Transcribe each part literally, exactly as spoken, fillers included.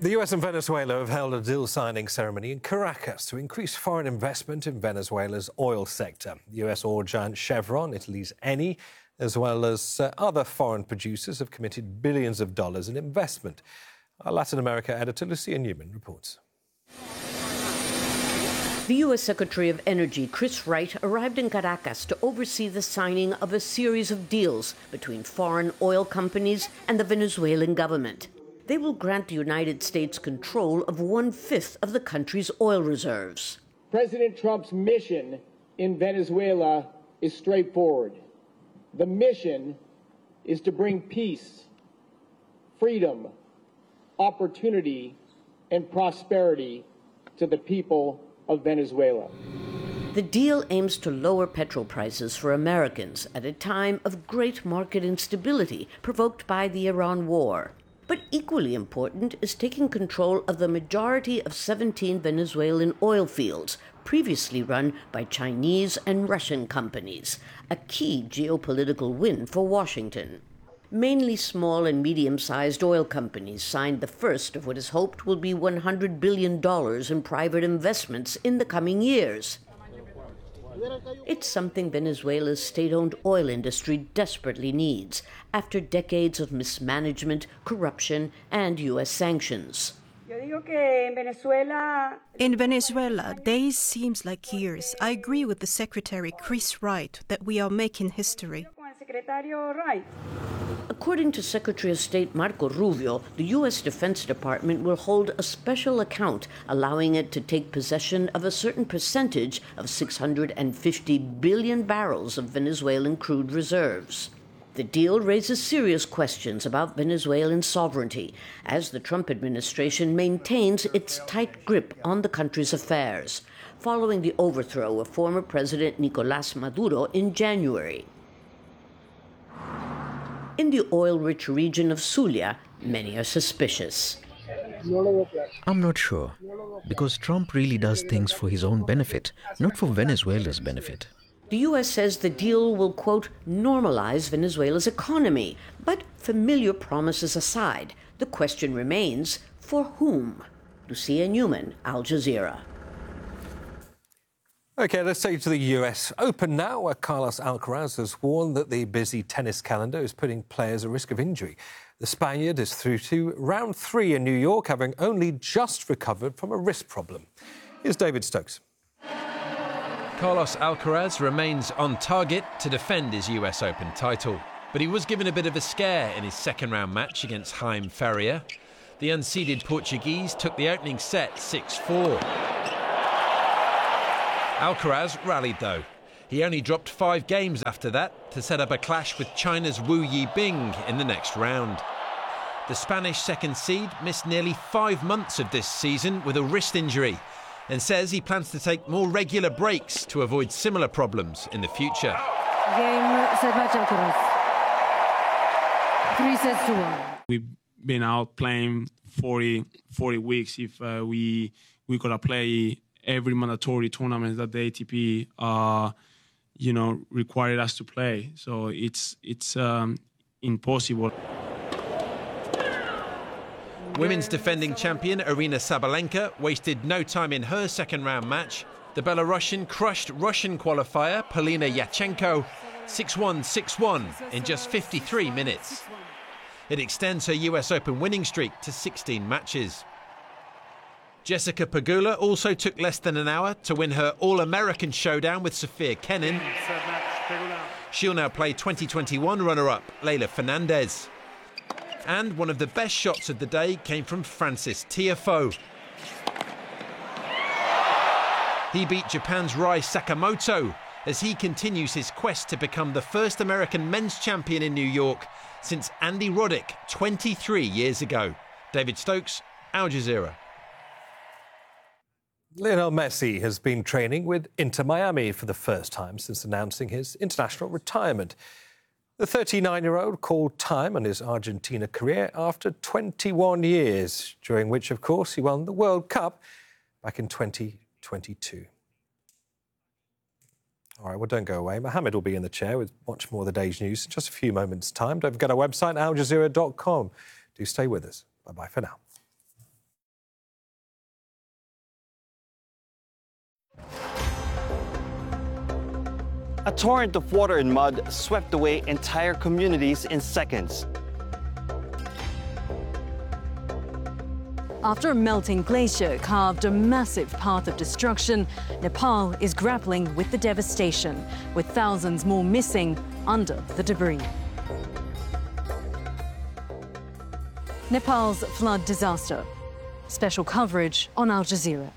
The U S and Venezuela have held a deal-signing ceremony in Caracas to increase foreign investment in Venezuela's oil sector. U S oil giant Chevron, Italy's Eni, as well as uh, other foreign producers have committed billions of dollars in investment. Our Latin America editor, Lucia Newman, reports. The U S Secretary of Energy, Chris Wright, arrived in Caracas to oversee the signing of a series of deals between foreign oil companies and the Venezuelan government. They will grant the United States control of one-fifth of the country's oil reserves. President Trump's mission in Venezuela is straightforward. The mission is to bring peace, freedom, opportunity, and prosperity to the people of Venezuela. The deal aims to lower petrol prices for Americans at a time of great market instability provoked by the Iran war. But equally important is taking control of the majority of seventeen Venezuelan oil fields, previously run by Chinese and Russian companies, a key geopolitical win for Washington. Mainly small and medium-sized oil companies signed the first of what is hoped will be one hundred billion dollars in private investments in the coming years. It's something Venezuela's state-owned oil industry desperately needs after decades of mismanagement, corruption, and U S sanctions. In Venezuela, days seems like years. I agree with the Secretary Chris Wright that we are making history. According to Secretary of State Marco Rubio, the U S Defense Department will hold a special account allowing it to take possession of a certain percentage of six hundred fifty billion barrels of Venezuelan crude reserves. The deal raises serious questions about Venezuelan sovereignty, as the Trump administration maintains its tight grip on the country's affairs, following the overthrow of former President Nicolás Maduro in January. In the oil-rich region of Zulia, many are suspicious. I'm not sure, because Trump really does things for his own benefit, not for Venezuela's benefit. The U S says the deal will, quote, normalize Venezuela's economy. But familiar promises aside, the question remains, for whom? Lucia Newman, Al Jazeera. OK, let's take you to the U S Open now, where Carlos Alcaraz has warned that the busy tennis calendar is putting players at risk of injury. The Spaniard is through to round three in New York, having only just recovered from a wrist problem. Here's David Stokes. Carlos Alcaraz remains on target to defend his U S Open title. But he was given a bit of a scare in his second-round match against Jaime Ferrier. The unseeded Portuguese took the opening set six four. Alcaraz rallied, though. He only dropped five games after that to set up a clash with China's Wu Yibing in the next round. The Spanish second seed missed nearly five months of this season with a wrist injury and says he plans to take more regular breaks to avoid similar problems in the future. Game, set match, Alcaraz. Three sets to one. We've been out playing forty, forty weeks. If uh, we we gotta play every mandatory tournament that the A T P, uh, you know, required us to play. So it's it's um, impossible. Women's defending champion Aryna Sabalenka wasted no time in her second-round match. The Belarusian crushed Russian qualifier Polina Yachenko six one, six one in just fifty-three minutes. It extends her U S Open winning streak to sixteen matches. Jessica Pegula also took less than an hour to win her All-American showdown with Sofia Kenin. She'll now play twenty twenty-one runner-up Leylah Fernandez. And one of the best shots of the day came from Francis Tiafoe. He beat Japan's Rai Sakamoto as he continues his quest to become the first American men's champion in New York since Andy Roddick twenty-three years ago. David Stokes, Al Jazeera. Lionel Messi has been training with Inter Miami for the first time since announcing his international retirement. The thirty-nine-year-old called time on his Argentina career after twenty-one years, during which, of course, he won the World Cup back in twenty twenty-two. All right, well, don't go away. Mohammed will be in the chair with much more of the day's news in just a few moments' time. Don't forget our website, al jazeera dot com. Do stay with us. Bye-bye for now. A torrent of water and mud swept away entire communities in seconds. After a melting glacier carved a massive path of destruction, Nepal is grappling with the devastation, with thousands more missing under the debris. Nepal's flood disaster. Special coverage on Al Jazeera.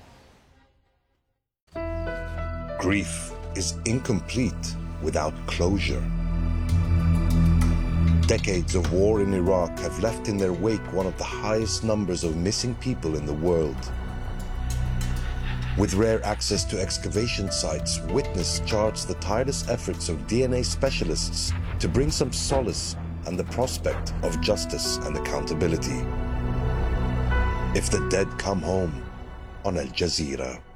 Grief is incomplete without closure. Decades of war in Iraq have left in their wake one of the highest numbers of missing people in the world. With rare access to excavation sites, Witness charts the tireless efforts of D N A specialists to bring some solace and the prospect of justice and accountability. If the dead come home on Al Jazeera.